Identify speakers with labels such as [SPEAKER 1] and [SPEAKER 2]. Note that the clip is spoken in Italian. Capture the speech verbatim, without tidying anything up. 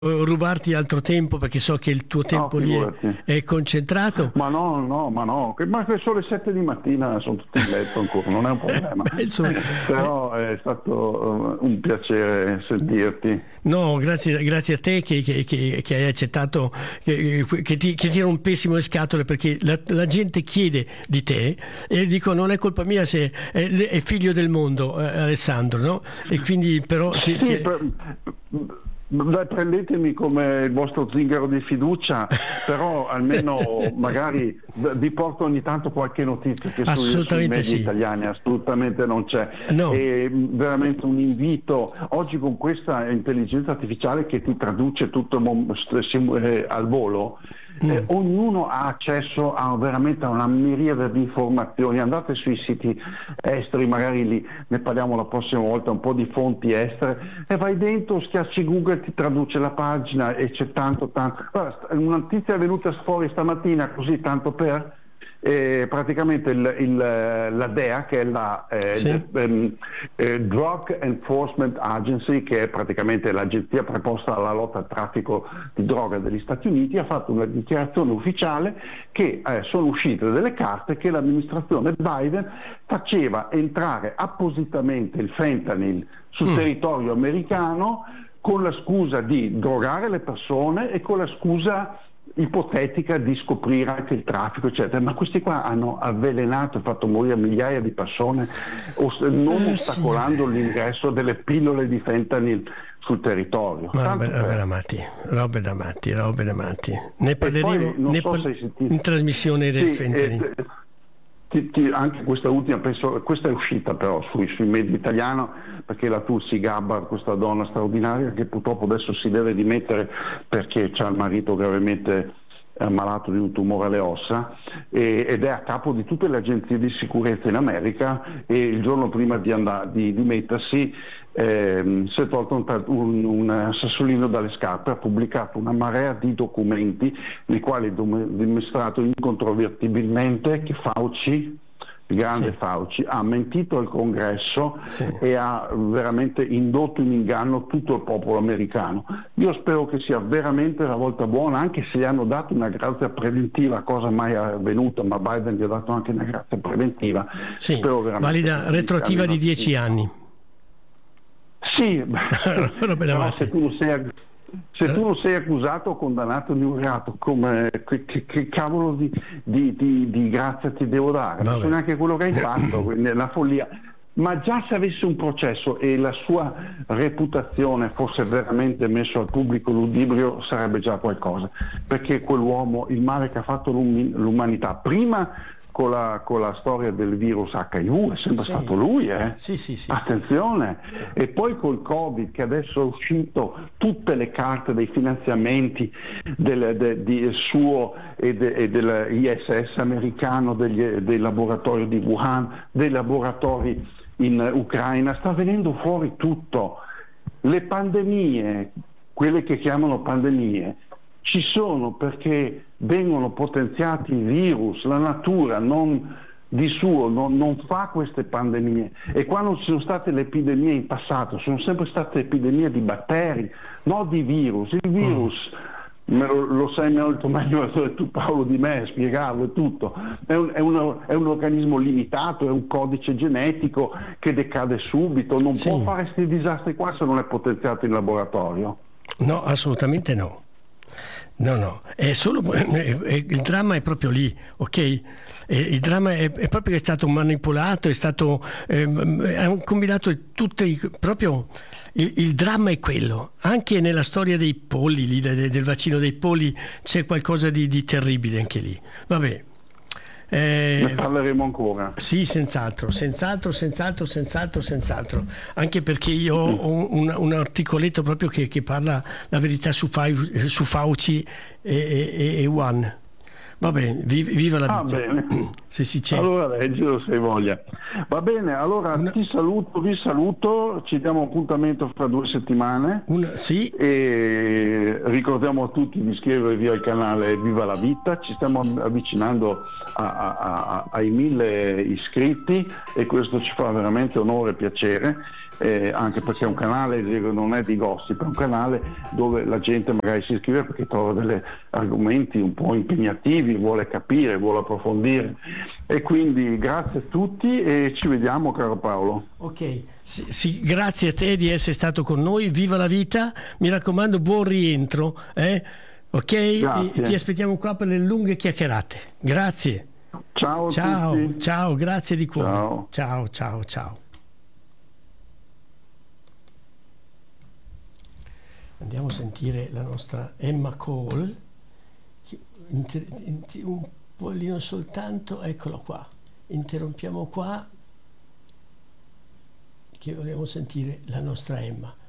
[SPEAKER 1] rubarti altro tempo perché so che il tuo tempo
[SPEAKER 2] No,
[SPEAKER 1] lì è,
[SPEAKER 2] figurati.
[SPEAKER 1] è concentrato.
[SPEAKER 2] Ma no, no, ma no, che- ma che sono le sette di mattina, sono tutti in letto ancora, non è un problema.
[SPEAKER 1] Beh, insomma,
[SPEAKER 2] Però è stato eh, un piacere sentirti.
[SPEAKER 1] no, grazie, grazie a te che, che- che- che hai accettato che, che ti, che ti rompessimo le scatole, perché la, la gente chiede di te e dico non è colpa mia se è, è figlio del mondo, eh, Alessandro, no? E quindi però ti-
[SPEAKER 2] Sì,
[SPEAKER 1] ti-
[SPEAKER 2] per- dai, prendetemi come il vostro zingaro di fiducia, però almeno magari vi porto ogni tanto qualche notizia che sui, sui
[SPEAKER 1] Assolutamente
[SPEAKER 2] media
[SPEAKER 1] sì.
[SPEAKER 2] italiani assolutamente non c'è.
[SPEAKER 1] No.
[SPEAKER 2] E veramente un invito oggi con questa intelligenza artificiale che ti traduce tutto mom- sim- eh, al volo. Eh, ognuno ha accesso a veramente a una miriade di informazioni. Andate sui siti esteri, magari lì ne parliamo la prossima volta, un po' di fonti estere, e vai dentro, schiacci Google, ti traduce la pagina e c'è tanto tanto. Guarda, una notizia è venuta fuori stamattina così tanto per eh, praticamente il, il, la D E A, che è la eh,
[SPEAKER 1] Sì.
[SPEAKER 2] d- ehm, eh, Drug Enforcement Agency, che è praticamente l'agenzia preposta alla lotta al traffico di droga degli Stati Uniti, ha fatto una dichiarazione ufficiale che eh, sono uscite delle carte che l'amministrazione Biden faceva entrare appositamente il fentanyl sul
[SPEAKER 1] Mm.
[SPEAKER 2] territorio americano con la scusa di drogare le persone e con la scusa ipotetica di scoprire anche il traffico, eccetera. Ma questi qua hanno avvelenato e fatto morire migliaia di persone, os- non
[SPEAKER 1] Eh,
[SPEAKER 2] ostacolando
[SPEAKER 1] sì.
[SPEAKER 2] l'ingresso delle pillole di fentanyl sul territorio.
[SPEAKER 1] Ma
[SPEAKER 2] Tanto
[SPEAKER 1] robe, robe
[SPEAKER 2] per-
[SPEAKER 1] da matti, robe da matti, robe da matti. Ne parleremo
[SPEAKER 2] poi non
[SPEAKER 1] ne
[SPEAKER 2] so
[SPEAKER 1] par-
[SPEAKER 2] se hai sentito-
[SPEAKER 1] in trasmissione del
[SPEAKER 2] Sì,
[SPEAKER 1] fentanyl.
[SPEAKER 2] eh, ti- ti- anche questa ultima, penso, questa è uscita però sui, sui media italiani, perché la Tulsi Gabbard, questa donna straordinaria che purtroppo adesso si deve dimettere perché c'ha il marito gravemente ammalato di un tumore alle ossa, e- ed è a capo di tutte le agenzie di sicurezza in America, e il giorno prima di, andare, di dimettersi ehm, si è tolto un, ta- un- un sassolino dalle scarpe, ha pubblicato una marea di documenti nei quali è dom- dimostrato incontrovertibilmente che Fauci, il grande
[SPEAKER 1] Sì.
[SPEAKER 2] Fauci, ha mentito al Congresso
[SPEAKER 1] Sì.
[SPEAKER 2] e ha veramente indotto in inganno tutto il popolo americano. Io spero che sia veramente la volta buona, anche se gli hanno dato una grazia preventiva, cosa mai avvenuta, ma Biden gli ha dato anche una grazia preventiva.
[SPEAKER 1] Sì,
[SPEAKER 2] Spero veramente
[SPEAKER 1] valida
[SPEAKER 2] che
[SPEAKER 1] retroattiva di
[SPEAKER 2] abbiano-
[SPEAKER 1] dieci anni.
[SPEAKER 2] Sì,
[SPEAKER 1] Robe da
[SPEAKER 2] però
[SPEAKER 1] matti.
[SPEAKER 2] se tu non sei, se tu non sei accusato o condannato di un reato, come, che, che- che cavolo di, di- di- di grazia ti devo dare? Non
[SPEAKER 1] Vabbè.
[SPEAKER 2] so neanche quello che hai fatto, quindi è una follia. Ma già se avesse un processo e la sua reputazione fosse veramente messo al pubblico ludibrio, sarebbe già qualcosa, perché quell'uomo, il male che ha fatto l'um- l'umanità, prima con la, con la storia del virus acca i vu, è sempre
[SPEAKER 1] Sì.
[SPEAKER 2] stato lui, eh?
[SPEAKER 1] Sì, sì, sì,
[SPEAKER 2] Attenzione, e poi col Covid, che adesso è uscito tutte le carte dei finanziamenti del, de- di suo e, de- e dell'I S S americano, degli, dei laboratori di Wuhan, dei laboratori in Ucraina, sta venendo fuori tutto. Le pandemie, quelle che chiamano pandemie, ci sono perché vengono potenziati i virus, la natura non di suo non, non fa queste pandemie, e quando ci sono state le epidemie in passato sono sempre state epidemie di batteri, non di virus. Il virus, me lo, lo sai molto meglio tu Paolo di me, spiegarlo e tutto, è un, è, uno- è un organismo limitato, è un codice genetico che decade subito, non
[SPEAKER 1] Sì.
[SPEAKER 2] può fare questi disastri qua se non è potenziato in laboratorio.
[SPEAKER 1] No, assolutamente no. No, no, è solo, è- è- il dramma è proprio lì, ok? E il dramma è, è proprio che è stato manipolato, è stato ehm, è un combinato di tutte i- proprio il, il dramma è quello. Anche nella storia dei polli, lì, de- del vaccino dei polli, c'è qualcosa di, di terribile anche lì. Vabbè. Eh,
[SPEAKER 2] Ne parleremo ancora.
[SPEAKER 1] Sì, senz'altro, senz'altro, senz'altro, senz'altro, senz'altro. Anche perché io ho un, un articoletto proprio che, che parla la verità su, Fau- su Fauci e, e, e Wuhan. Vabbè, vi- viva la
[SPEAKER 2] Ah,
[SPEAKER 1] vita.
[SPEAKER 2] bene.
[SPEAKER 1] Se si c'è.
[SPEAKER 2] Allora leggilo se hai voglia. Va bene, allora
[SPEAKER 1] Una-
[SPEAKER 2] ti saluto, vi saluto, ci diamo appuntamento fra due settimane
[SPEAKER 1] Un- sì,
[SPEAKER 2] e ricordiamo a tutti di iscrivervi al canale Viva la Vita, ci stiamo avvicinando a- a- a- ai mille iscritti e questo ci fa veramente onore e piacere. eh, anche perché è un canale, non è di gossip, è un canale dove la gente magari si iscrive perché trova degli argomenti un po' impegnativi, vuole capire, vuole approfondire, e quindi grazie a tutti e ci vediamo, caro Paolo.
[SPEAKER 1] Ok, sì, sì, grazie a te di essere stato con noi, viva la vita, mi raccomando, buon rientro, eh? Ok? E ti aspettiamo qua per le lunghe chiacchierate. Grazie.
[SPEAKER 2] Ciao a
[SPEAKER 1] ciao,
[SPEAKER 2] tutti.
[SPEAKER 1] Ciao, grazie di cuore.
[SPEAKER 2] Ciao,
[SPEAKER 1] ciao, ciao. ciao. Andiamo a sentire la nostra Emma Cole. Un pollino soltanto, eccolo qua. Interrompiamo qua, che vogliamo sentire la nostra Emma.